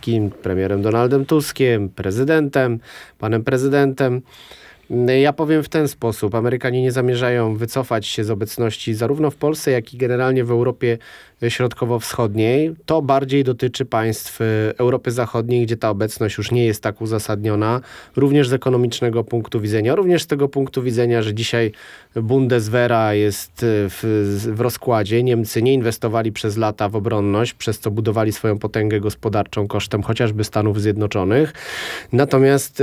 Morawieckim, premierem Donaldem Tuskiem, panem prezydentem. Ja powiem w ten sposób. Amerykanie nie zamierzają wycofać się z obecności zarówno w Polsce, jak i generalnie w Europie Środkowo-Wschodniej. To bardziej dotyczy państw Europy Zachodniej, gdzie ta obecność już nie jest tak uzasadniona. Również z ekonomicznego punktu widzenia, również z tego punktu widzenia, że dzisiaj Bundeswehra jest w rozkładzie. Niemcy nie inwestowali przez lata w obronność, przez co budowali swoją potęgę gospodarczą kosztem chociażby Stanów Zjednoczonych. Natomiast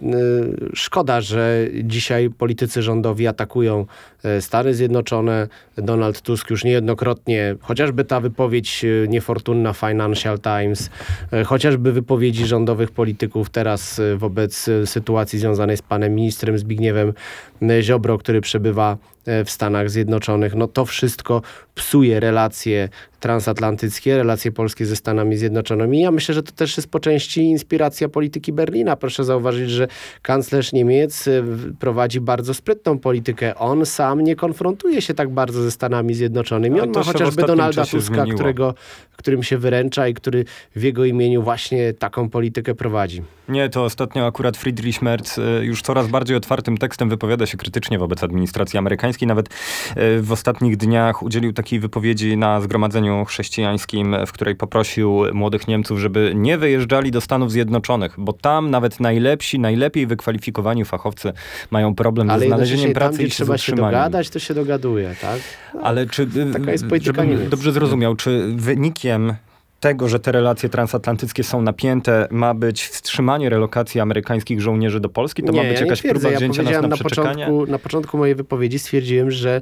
szkoda, że dzisiaj politycy rządowi atakują Stany Zjednoczone. Donald Tusk już niejednokrotnie, chociażby ta wypowiedź niefortunna Financial Times, chociażby wypowiedzi rządowych polityków teraz wobec sytuacji związanej z panem ministrem Zbigniewem Ziobro, który przebywa w Stanach Zjednoczonych. No to wszystko psuje relacje transatlantyckie, relacje polskie ze Stanami Zjednoczonymi. Ja myślę, że to też jest po części inspiracja polityki Berlina. Proszę zauważyć, że kanclerz Niemiec prowadzi bardzo sprytną politykę. On sam nie konfrontuje się tak bardzo ze Stanami Zjednoczonymi. On ma chociażby Donalda Tuska, którym się wyręcza i który w jego imieniu właśnie taką politykę prowadzi. Nie, to ostatnio akurat Friedrich Merz już coraz bardziej otwartym tekstem wypowiada się krytycznie wobec administracji amerykańskiej. Nawet w ostatnich dniach udzielił takiej wypowiedzi na zgromadzeniu chrześcijańskim, w której poprosił młodych Niemców, żeby nie wyjeżdżali do Stanów Zjednoczonych, bo tam nawet najlepiej wykwalifikowani fachowcy mają problem ze znalezieniem pracy i trzeba się dogadać, to się dogaduje, tak? No, ale czy, taka jest polityka Niemiec. Dobrze zrozumiał, czy wynikiem tego, że te relacje transatlantyckie są napięte, ma być wstrzymanie relokacji amerykańskich żołnierzy do Polski? To ma być jakaś próba wzięcia nas na przeczekanie? Na początku mojej wypowiedzi stwierdziłem, że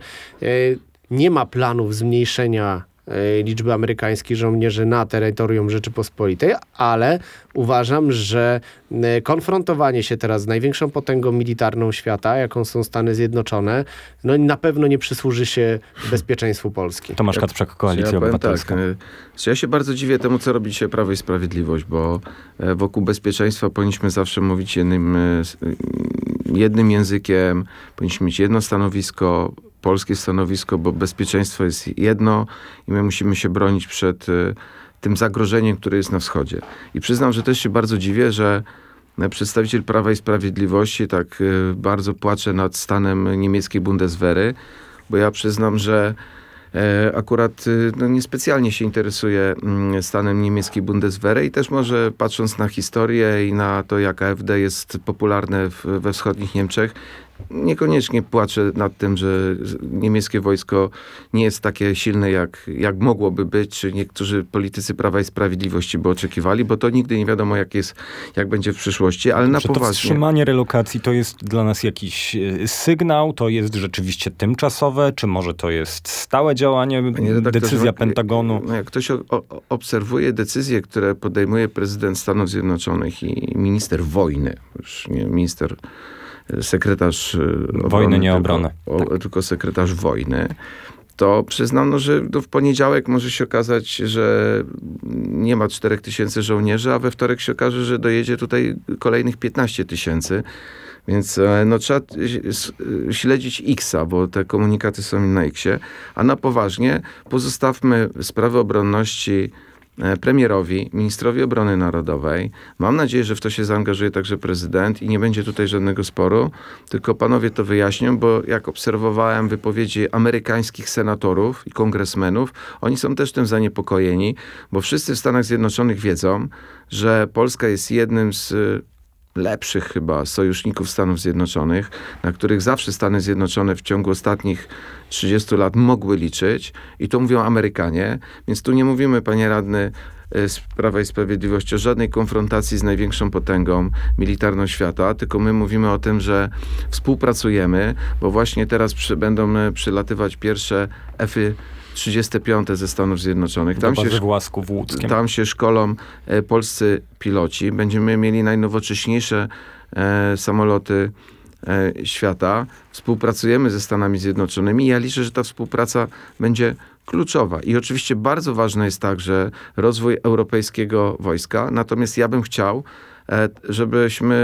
nie ma planów zmniejszenia liczby amerykańskich żołnierzy na terytorium Rzeczypospolitej, ale uważam, że konfrontowanie się teraz z największą potęgą militarną świata, jaką są Stany Zjednoczone, no na pewno nie przysłuży się bezpieczeństwu Polski. Tomasz Kacprzak, Koalicja Obywatelska. Ja się bardzo dziwię temu, co robi dzisiaj Prawo i Sprawiedliwość, bo wokół bezpieczeństwa powinniśmy zawsze mówić jednym językiem, powinniśmy mieć jedno stanowisko, polskie stanowisko, bo bezpieczeństwo jest jedno i my musimy się bronić przed tym zagrożeniem, które jest na wschodzie. I przyznam, że też się bardzo dziwię, że przedstawiciel Prawa i Sprawiedliwości tak bardzo płacze nad stanem niemieckiej Bundeswehry, bo ja przyznam, że akurat niespecjalnie się interesuje stanem niemieckiej Bundeswehry i też może patrząc na historię i na to, jak AfD jest popularne we wschodnich Niemczech, niekoniecznie płaczę nad tym, że niemieckie wojsko nie jest takie silne, jak mogłoby być, czy niektórzy politycy Prawa i Sprawiedliwości by oczekiwali, bo to nigdy nie wiadomo, jak będzie w przyszłości, ale na poważnie. To wstrzymanie relokacji to jest dla nas jakiś sygnał, to jest rzeczywiście tymczasowe, czy może to jest stałe działanie, decyzja Pentagonu? Jak ktoś obserwuje decyzje, które podejmuje prezydent Stanów Zjednoczonych i minister wojny, już nie minister sekretarz wojny, nie obrony. Tylko sekretarz wojny, to przyznam, że w poniedziałek może się okazać, że nie ma 4000 żołnierzy, a we wtorek się okaże, że dojedzie tutaj kolejnych 15 000. Więc trzeba śledzić X-a, bo te komunikaty są na X-ie. A na poważnie pozostawmy sprawy obronności premierowi, ministrowi obrony narodowej. Mam nadzieję, że w to się zaangażuje także prezydent i nie będzie tutaj żadnego sporu, tylko panowie to wyjaśnią, bo jak obserwowałem wypowiedzi amerykańskich senatorów i kongresmenów, oni są też tym zaniepokojeni, bo wszyscy w Stanach Zjednoczonych wiedzą, że Polska jest jednym z lepszych chyba sojuszników Stanów Zjednoczonych, na których zawsze Stany Zjednoczone w ciągu ostatnich 30 lat mogły liczyć i to mówią Amerykanie, więc tu nie mówimy, panie radny z Prawa i Sprawiedliwości, o żadnej konfrontacji z największą potęgą militarną świata, tylko my mówimy o tym, że współpracujemy, bo właśnie teraz będą przylatywać pierwsze F-35 ze Stanów Zjednoczonych. Tam się szkolą polscy piloci. Będziemy mieli najnowocześniejsze samoloty świata. Współpracujemy ze Stanami Zjednoczonymi i ja liczę, że ta współpraca będzie kluczowa. I oczywiście bardzo ważne jest także rozwój europejskiego wojska. Natomiast ja bym chciał,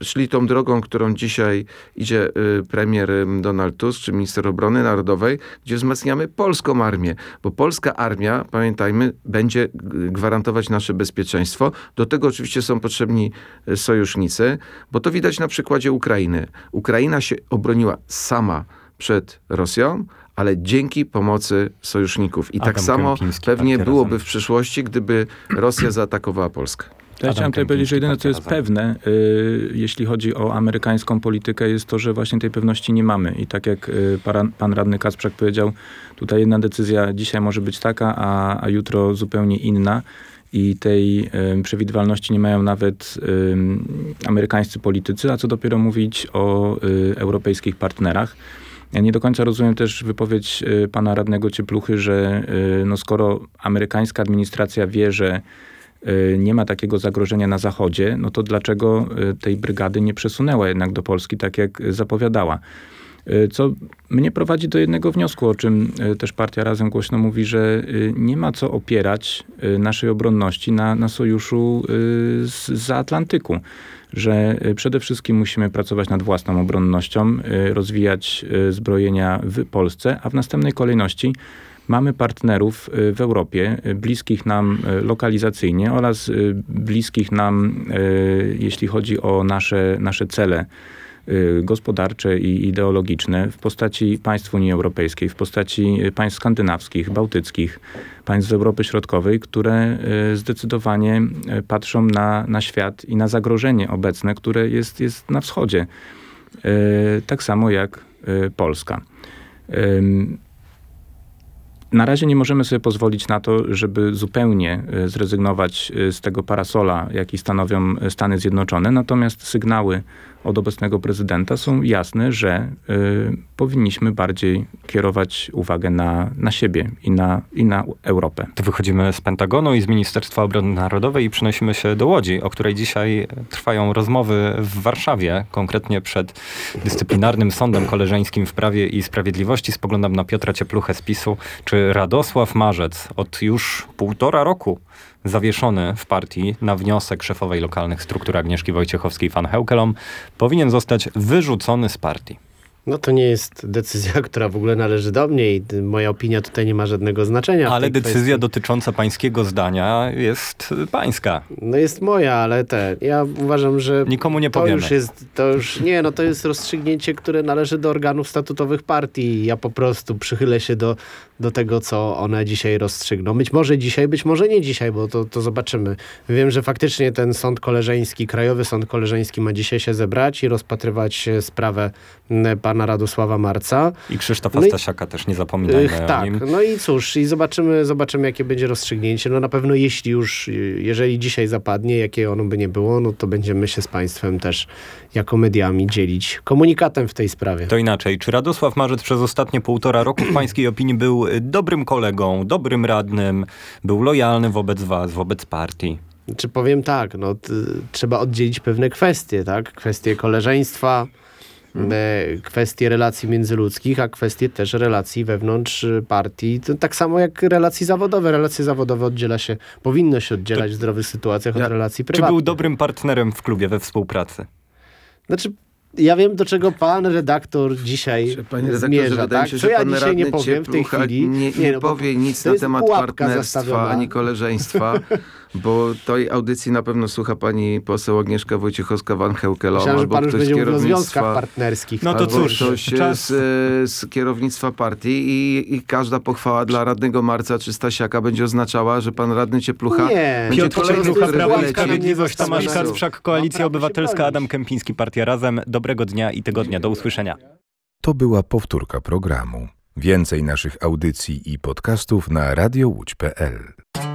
szli tą drogą, którą dzisiaj idzie premier Donald Tusk, czy minister obrony narodowej, gdzie wzmacniamy polską armię, bo polska armia, pamiętajmy, będzie gwarantować nasze bezpieczeństwo. Do tego oczywiście są potrzebni sojusznicy, bo to widać na przykładzie Ukrainy. Ukraina się obroniła sama przed Rosją, ale dzięki pomocy sojuszników. I tak samo pewnie byłoby w przyszłości, gdyby Rosja zaatakowała Polskę. Ja chciałem tutaj powiedzieć, że jedyne, co jest pewne, jeśli chodzi o amerykańską politykę, jest to, że właśnie tej pewności nie mamy. I tak jak pan radny Kacprzak powiedział, tutaj jedna decyzja dzisiaj może być taka, a jutro zupełnie inna. I tej przewidywalności nie mają nawet amerykańscy politycy, a co dopiero mówić o europejskich partnerach. Ja nie do końca rozumiem też wypowiedź pana radnego Ciepluchy, że skoro amerykańska administracja wie, że nie ma takiego zagrożenia na Zachodzie, no to dlaczego tej brygady nie przesunęła jednak do Polski, tak jak zapowiadała? Co mnie prowadzi do jednego wniosku, o czym też partia Razem głośno mówi, że nie ma co opierać naszej obronności na sojuszu zza Atlantyku. Że przede wszystkim musimy pracować nad własną obronnością, rozwijać zbrojenia w Polsce, a w następnej kolejności mamy partnerów w Europie, bliskich nam lokalizacyjnie oraz bliskich nam, jeśli chodzi o nasze cele gospodarcze i ideologiczne w postaci państw Unii Europejskiej, w postaci państw skandynawskich, bałtyckich, państw z Europy Środkowej, które zdecydowanie patrzą na świat i na zagrożenie obecne, które jest na wschodzie. Tak samo jak Polska. Na razie nie możemy sobie pozwolić na to, żeby zupełnie zrezygnować z tego parasola, jaki stanowią Stany Zjednoczone. Natomiast sygnały od obecnego prezydenta są jasne, że powinniśmy bardziej kierować uwagę na siebie i na Europę. To wychodzimy z Pentagonu i z Ministerstwa Obrony Narodowej i przenosimy się do Łodzi, o której dzisiaj trwają rozmowy w Warszawie, konkretnie przed Dyscyplinarnym Sądem Koleżeńskim w Prawie i Sprawiedliwości. Spoglądam na Piotra Ciepluchę z PiS-u. Czy Radosław Marzec od już 1,5 roku zawieszony w partii na wniosek szefowej lokalnych struktur Agnieszki Wojciechowskiej-van Heukelom powinien zostać wyrzucony z partii? No to nie jest decyzja, która w ogóle należy do mnie i moja opinia tutaj nie ma żadnego znaczenia. Ale decyzja dotycząca pańskiego zdania jest pańska. No jest moja, ale ja uważam, że nikomu nie powiemy. To jest rozstrzygnięcie, które należy do organów statutowych partii. Ja po prostu przychylę się do tego, co one dzisiaj rozstrzygną. Być może dzisiaj, być może nie dzisiaj, bo to zobaczymy. Wiem, że faktycznie ten sąd koleżeński, Krajowy Sąd Koleżeński ma dzisiaj się zebrać i rozpatrywać sprawę pana Radosława Marca. I Krzysztofa Stasiaka też nie zapominajmy o nim. No i cóż, i zobaczymy jakie będzie rozstrzygnięcie. No na pewno jeżeli dzisiaj zapadnie, jakie ono by nie było, no to będziemy się z państwem też jako mediami dzielić komunikatem w tej sprawie. To inaczej. Czy Radosław Marzec przez ostatnie 1,5 roku w pańskiej opinii był dobrym kolegą, dobrym radnym, był lojalny wobec was, wobec partii? Czy powiem tak, trzeba oddzielić pewne kwestie, tak? Kwestie koleżeństwa, kwestie relacji międzyludzkich, a kwestie też relacji wewnątrz partii. To tak samo jak relacje zawodowe. Relacje zawodowe powinno się oddzielać w zdrowych sytuacjach od relacji prywatnych. Czy był dobrym partnerem w klubie we współpracy? Ja wiem, do czego pan redaktor dzisiaj zmierza, tak? Się, co ja dzisiaj nie powiem w tej chwili. Nie powie nic na temat partnerstwa ani koleżeństwa, bo tej audycji na pewno słucha pani poseł Agnieszka Wojciechowska-van Heukelom, albo pan ktoś z kierownictwa partnerskich. No to cóż, ktoś z kierownictwa partii i każda pochwała dla radnego Marca czy Stasiaka będzie oznaczała, że pan radny Cieplucha będzie kolejny, który Prawo i Sprawiedliwość, Tomasz Kacprzak, Koalicja Obywatelska, Adam Kępiński, Partia Razem. Dobrego dnia i tygodnia. Do usłyszenia. To była powtórka programu. Więcej naszych audycji i podcastów na radiołódź.pl.